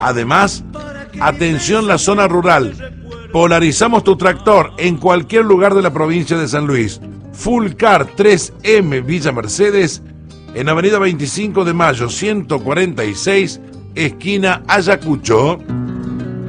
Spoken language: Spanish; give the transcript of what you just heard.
Además, atención la zona rural. Polarizamos tu tractor en cualquier lugar de la provincia de San Luis. Full Car 3M Villa Mercedes, en Avenida 25 de Mayo 146, esquina Ayacucho.